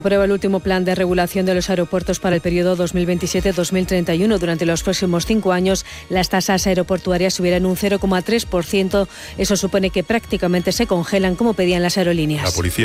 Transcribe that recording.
Aprueba el último plan de regulación de los aeropuertos para el periodo 2027-2031. Durante los próximos 5 años, las tasas aeroportuarias subirán un 0,3%. Eso supone que prácticamente se congelan, como pedían las aerolíneas. La policía